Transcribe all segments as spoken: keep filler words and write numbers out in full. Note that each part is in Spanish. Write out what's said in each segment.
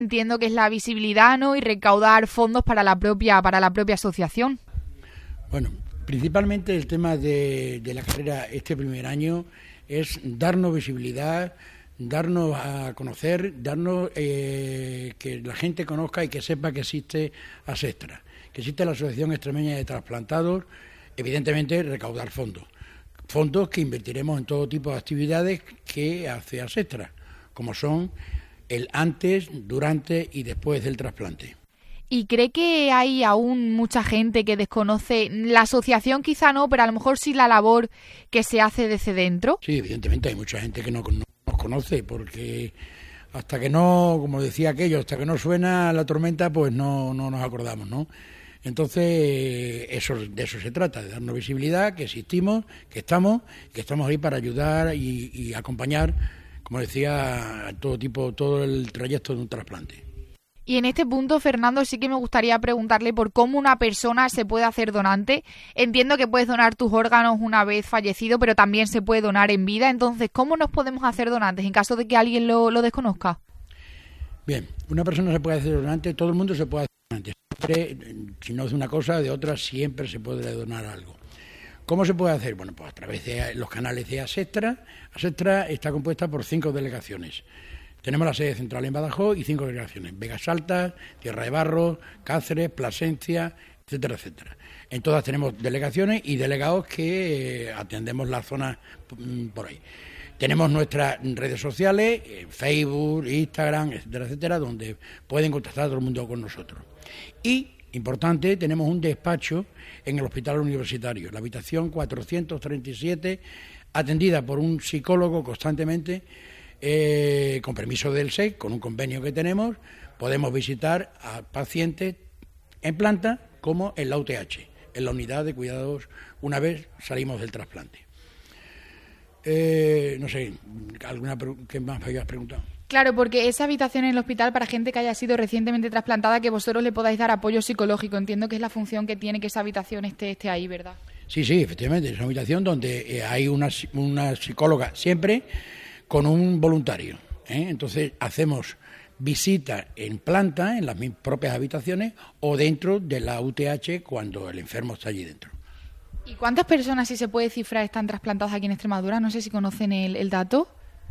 Entiendo que es la visibilidad, ¿no? Y recaudar fondos para la propia, para la propia asociación. Bueno, principalmente el tema de, de la carrera este primer año es darnos visibilidad, darnos a conocer, darnos eh, que la gente conozca y que sepa que existe ASEXTRA, que existe la Asociación Extremeña de Trasplantados, evidentemente recaudar fondos, fondos que invertiremos en todo tipo de actividades que hace ASEXTRA, como son el antes, durante y después del trasplante. ¿Y cree que hay aún mucha gente que desconoce la asociación? Quizá no, pero a lo mejor sí la labor que se hace desde dentro. Sí, evidentemente hay mucha gente que no, no nos conoce, porque hasta que no, como decía aquello, hasta que no suena la tormenta, pues no, no nos acordamos, ¿no? Entonces, eso, de eso se trata, de darnos visibilidad, que existimos, que estamos, que estamos ahí para ayudar y, y acompañar, como decía, todo tipo, todo el trayecto de un trasplante. Y en este punto, Fernando, sí que me gustaría preguntarle por cómo una persona se puede hacer donante. Entiendo que puedes donar tus órganos una vez fallecido, pero también se puede donar en vida. Entonces, ¿cómo nos podemos hacer donantes en caso de que alguien lo, lo desconozca? Bien, una persona se puede hacer donante, todo el mundo se puede hacer donante. Siempre, si no es de una cosa, de otra, siempre se puede donar algo. ¿Cómo se puede hacer? Bueno, pues a través de los canales de ASEXTRA. ASEXTRA está compuesta por cinco delegaciones. Tenemos la sede central en Badajoz y cinco delegaciones: Vegas Altas, Tierra de Barros, Cáceres, Plasencia, etcétera, etcétera. En todas tenemos delegaciones y delegados que eh, atendemos las zonas mm, por ahí. Tenemos nuestras redes sociales, eh, Facebook, Instagram, etcétera, etcétera, donde pueden contactar todo el mundo con nosotros. Y, importante, tenemos un despacho en el Hospital Universitario, la habitación cuatrocientos treinta y siete, atendida por un psicólogo constantemente. Eh, con permiso del S E C, con un convenio que tenemos, podemos visitar a pacientes en planta como en la U T H, en la unidad de cuidados, una vez salimos del trasplante. Eh, no sé, ¿alguna qué más me habías preguntado? Claro, porque esa habitación en el hospital para gente que haya sido recientemente trasplantada, que vosotros le podáis dar apoyo psicológico, entiendo que es la función que tiene que esa habitación esté, esté ahí, ¿verdad? Sí, sí, efectivamente, es una habitación donde eh, hay una, una psicóloga siempre, con un voluntario, ¿eh? Entonces hacemos visitas en planta, en las propias habitaciones, o dentro de la U T H cuando el enfermo está allí dentro. ¿Y cuántas personas, si se puede cifrar, están trasplantadas aquí en Extremadura? No sé si conocen el, el dato.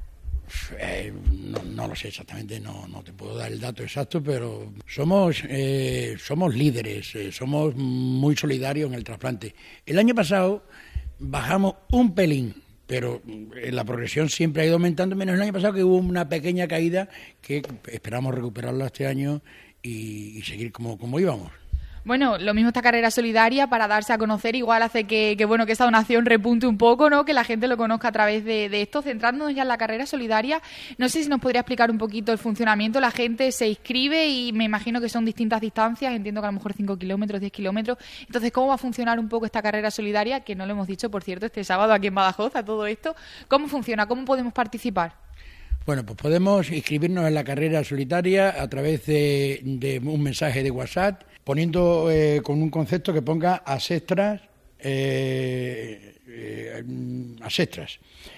Eh, no, no lo sé exactamente, no, no te puedo dar el dato exacto, pero somos, eh, somos líderes, eh, somos muy solidarios en el trasplante. El año pasado bajamos un pelín, pero la progresión siempre ha ido aumentando, menos el año pasado, que hubo una pequeña caída que esperamos recuperarla este año y, y seguir como, como íbamos. Bueno, lo mismo esta carrera solidaria para darse a conocer, igual hace que, que bueno que esta donación repunte un poco, ¿no? Que la gente lo conozca a través de, de esto. Centrándonos ya en la carrera solidaria, no sé si nos podría explicar un poquito el funcionamiento. La gente se inscribe y me imagino que son distintas distancias, entiendo que a lo mejor cinco kilómetros, diez kilómetros. Entonces, ¿cómo va a funcionar un poco esta carrera solidaria? Que no lo hemos dicho, por cierto, este sábado aquí en Badajoz, a todo esto. ¿Cómo funciona? ¿Cómo podemos participar? Bueno, pues podemos inscribirnos en la carrera solidaria a través de, de un mensaje de WhatsApp, poniendo eh, con un concepto que ponga ASEXTRAS, eh, eh, ASEXTRAS.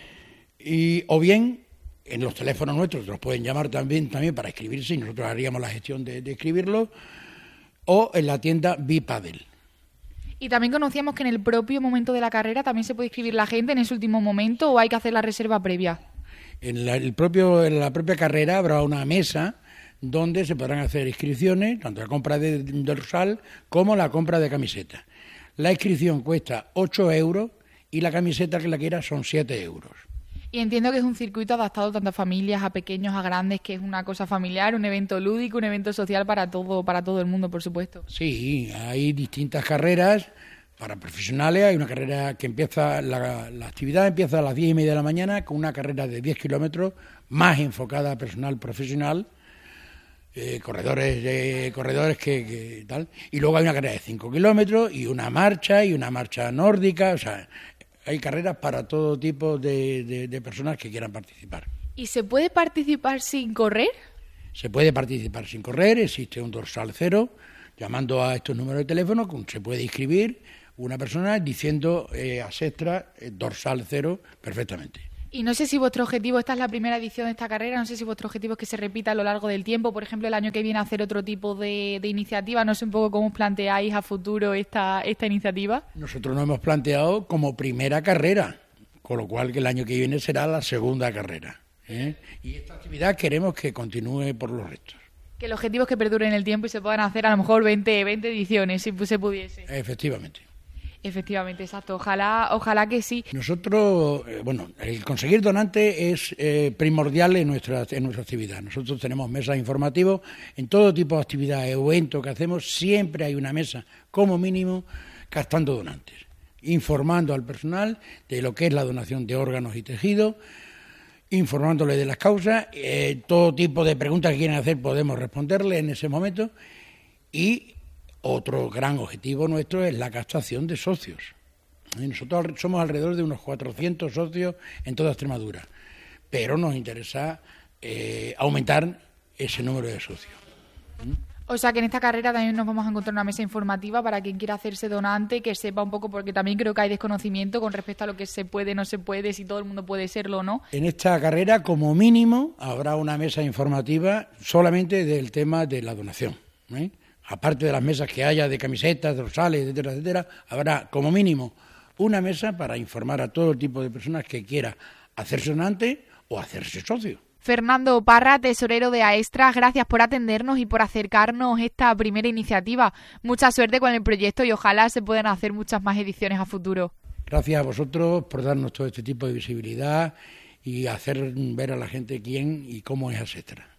Y, o bien, en los teléfonos nuestros nos pueden llamar también, también para inscribirse y nosotros haríamos la gestión de, de inscribirlo, o en la tienda Bipadel. Y también conocíamos que en el propio momento de la carrera también se puede inscribir la gente en ese último momento, ¿o hay que hacer la reserva previa? En la, el propio, en la propia carrera habrá una mesa donde se podrán hacer inscripciones, tanto la compra de dorsal como la compra de camiseta. La inscripción cuesta ocho euros y la camiseta que la quiera son siete euros. Y entiendo que es un circuito adaptado tanto a familias, a pequeños, a grandes, que es una cosa familiar, un evento lúdico, un evento social para todo, para todo el mundo, por supuesto. Sí, hay distintas carreras. Para profesionales hay una carrera que empieza, la, la actividad empieza a las diez y media de la mañana con una carrera de diez kilómetros más enfocada a personal profesional, eh, corredores de corredores que, que tal, y luego hay una carrera de cinco kilómetros y una marcha y una marcha nórdica, o sea, hay carreras para todo tipo de, de, de personas que quieran participar. ¿Y se puede participar sin correr? Se puede participar sin correr, existe un dorsal cero, llamando a estos números de teléfono se puede inscribir una persona diciendo eh, ASEXTRA, eh, dorsal cero, perfectamente. Y no sé si vuestro objetivo, esta es la primera edición de esta carrera, no sé si vuestro objetivo es que se repita a lo largo del tiempo, por ejemplo, el año que viene hacer otro tipo de, de iniciativa, no sé un poco cómo os planteáis a futuro esta, esta iniciativa. Nosotros nos hemos planteado como primera carrera, con lo cual que el año que viene será la segunda carrera, ¿eh? Y esta actividad queremos que continúe por los restos. Que el objetivo es que perduren en el tiempo y se puedan hacer a lo mejor veinte, veinte ediciones, si se pudiese. Efectivamente. Efectivamente, exacto. Ojalá, ojalá que sí. Nosotros, eh, bueno, el conseguir donantes es eh, primordial en nuestra, en nuestra actividad. Nosotros tenemos mesas informativas en todo tipo de actividades o eventos que hacemos, siempre hay una mesa, como mínimo, captando donantes, informando al personal de lo que es la donación de órganos y tejidos, informándole de las causas, eh, todo tipo de preguntas que quieren hacer podemos responderle en ese momento y otro gran objetivo nuestro es la captación de socios. Nosotros somos alrededor de unos cuatrocientos socios en toda Extremadura, pero nos interesa eh, aumentar ese número de socios. O sea que en esta carrera también nos vamos a encontrar una mesa informativa para quien quiera hacerse donante, que sepa un poco, porque también creo que hay desconocimiento con respecto a lo que se puede, no se puede, si todo el mundo puede serlo o no. En esta carrera, como mínimo, habrá una mesa informativa solamente del tema de la donación, ¿eh? Aparte de las mesas que haya de camisetas, dorsales, etcétera, etcétera, habrá como mínimo una mesa para informar a todo tipo de personas que quiera hacerse donante o hacerse socio. Fernando Parra, tesorero de Aestras, gracias por atendernos y por acercarnos esta primera iniciativa. Mucha suerte con el proyecto y ojalá se puedan hacer muchas más ediciones a futuro. Gracias a vosotros por darnos todo este tipo de visibilidad y hacer ver a la gente quién y cómo es Aestras.